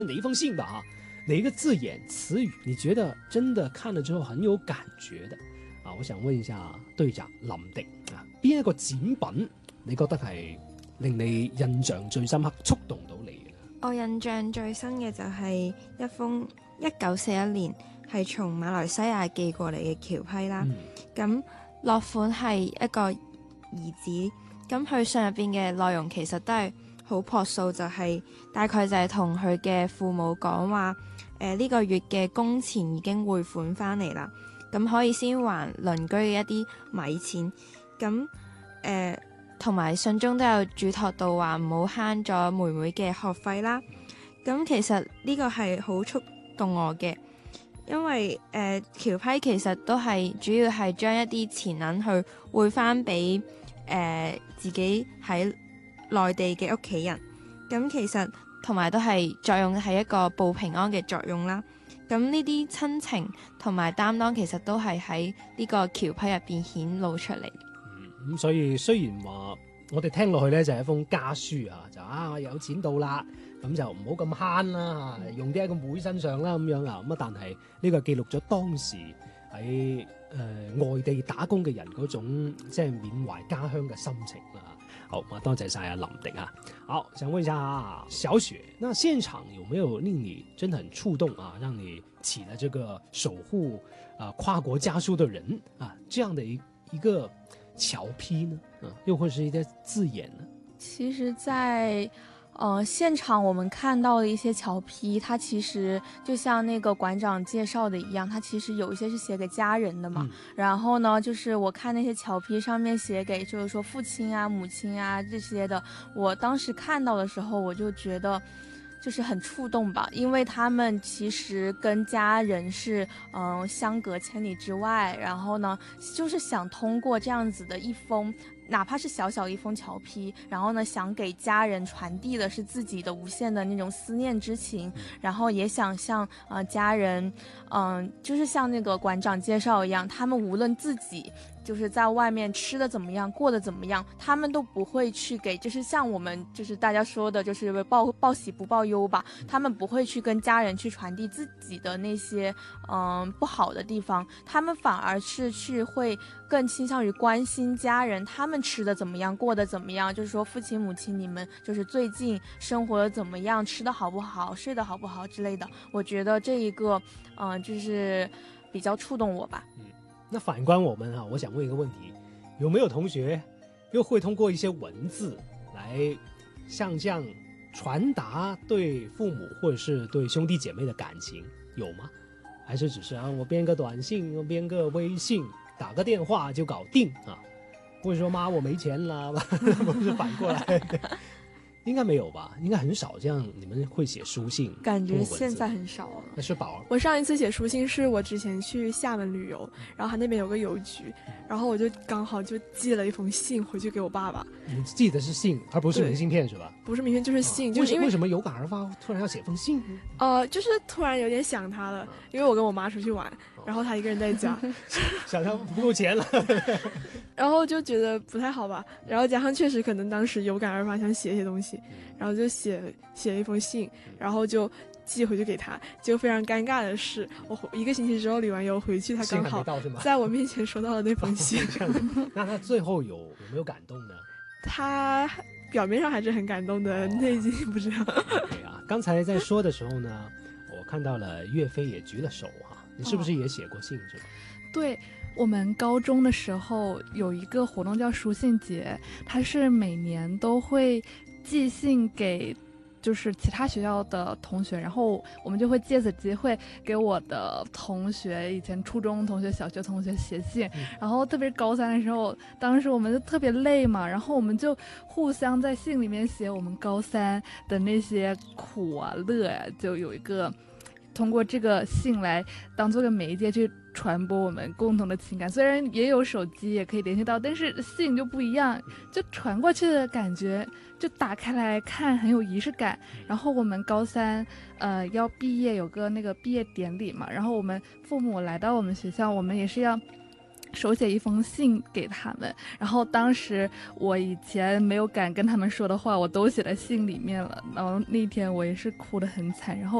哪一封信吧哈，哪一个字眼词語你覺得真的看了之後很有感覺的啊？我想問一下隊長林迪啊，邊一個展品你覺得係令你印象最深刻、觸動到你嘅？ 我印象最深嘅就係一封1941年係從馬來西亞寄過嚟嘅僑批啦。咁落款係一個兒子，咁佢信入邊嘅內容其實都係好樸素，就係大概就係同佢嘅父母講話，呢個月嘅工錢已經匯款翻嚟啦，咁可以先還鄰居嘅一啲米錢。咁同埋信中都有囑託到話唔好慳咗妹妹嘅學費啦。咁其實呢個係好觸動我嘅，因為僑批其實都係主要係將一啲錢銀去匯翻俾自己喺內地嘅屋企人。咁其實同埋都係作用係一個報平安嘅作用啦。咁呢啲親情同埋擔當其實都係喺呢個僑批入邊顯露出嚟。 咁所以雖然話我哋聽落去咧就係一封家書啊，就我有錢到啦，咁就唔好咁慳啦，用啲喺個妹身上啦咁樣啊，咁但係呢個記錄咗當時喺外地打工嘅人嗰種即係緬懷家鄉嘅心情啦。好，多謝晒阿林迪啊。好，想問一下小雪，那現場有沒有令你真的很觸動啊，讓你起了這個守護跨國家書的人啊，這樣的一個僑批呢？又或是一些字眼呢？ 其實在現場我們看到的一些僑批，它其實就像那個館長介紹的一樣，它其實有一些是寫給家人的嘛。然後呢，就是我看那些僑批上面寫給就是說父親啊、母親啊這些的，我當時看到的時候，我就覺得就是很觸動吧，因為他們其實跟家人是相隔千里之外，然後呢，就是想通過這樣子的一封，哪怕是小小一封僑批，然後呢，想給家人傳遞的是自己的無限的那種思念之情，然後也想向家人，就是像那個館長介紹一樣，他們無論自己就是在外面吃的怎麼樣，過得怎麼樣，他們都不會去給，就是像我們就是大家說的，就是報喜不報憂吧，他們不會去跟家人去傳遞自己的那些不好的地方，他們反而是去會更傾向於關心家人，他們吃的怎麼樣，過得怎麼樣，就是說父親母親你們就是最近生活的怎麼樣，吃的好不好，睡得好不好之類的，我覺得這一個就是比較觸動我吧。 那反觀我們我想問一個問題，有沒有同學又會通過一些文字來像這樣傳達對父母或者是對兄弟姐妹的感情，有嗎？還是只是我編個短信，我編個微信，打個電話就搞定啊？不會說媽我沒錢啦，不是反過來？應該沒有吧，應該很少這樣你們會寫書信， 感覺現在很少啊。 那是寶兒， 我上一次寫書信是我之前去廈門旅遊，然後他那邊有個郵局，然後我就剛好就寄了一封信回去給我爸爸。 你寄的是信而不是明信片是吧？ 不是明信就是信，就是為什麼有感而發突然要寫封信？ 就是突然有點想他了，因為我跟我媽出去玩，然後他一個人在家， 想他不夠錢了， 然後就覺得不太好吧，然後加上確實可能當時有感而發想寫一些東西，然後就寫一封信，然後就寄回去給他。就非常尷尬的是，我一個星期之後旅完遊回去，他剛好在我面前收到了那封信。 那他最後有沒有感動呢？ 他表面上還是很感動的，內心不知道。 對啊，剛才在說的時候呢，我看到了岳飛也舉了手哈，你是不是也寫過信是吧？ 對，我們高中的時候有一個活動叫書信節，它是每年都會寄信給就是其他學校的同學，然後我們就會借此機會給我的同學，以前初中同學、小學同學寫信，然後特別是高三的時候，當時我們就特別累嘛，然後我們就互相在信裡面寫我們高三的那些苦啊、樂啊，就有一個通過這個信來當做個媒介去傳播我們共同的情感。雖然也有手機也可以聯繫到，但是信就不一樣，就傳過去的感覺就打開來看很有儀式感。然後我們高三要畢業，有個那個畢業典禮嘛，然後我們父母來到我們學校，我們也是要手写一封信给他们，然后当时我以前没有敢跟他们说的话，我都写在信里面了。然后那天我也是哭得很惨，然后